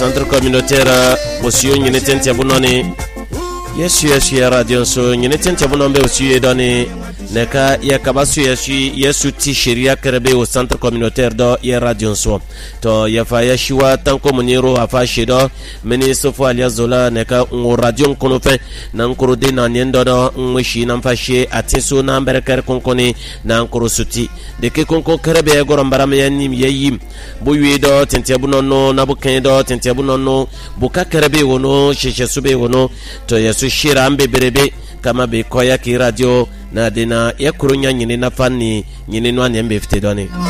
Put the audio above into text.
centre communautaire monsieur Nyenetentia Bunoni. Yes, radio so Nyenetentia Bunombe aussi donné. Neka ya kabasu yesu ti sheria kerebe au centre communautaire do ya radio so to ya fa ya shiwa tanko muniro afa shedo meni sofo alia zola neka ngo radio kono fe na nkoro de na nyendo do ngwishi na mfashe atiso na mberker konkoni na nkoro suti de ke konko kerebe goro mbarame ya nim yeyim boywe do tentebu nonno na buken do tentebu nonno buka kerebe wono sheshe sube wono to yesu shira ambe berebe kama be koya ki radio na dena ya kurunya nyine na fani nyine no anembe fite doni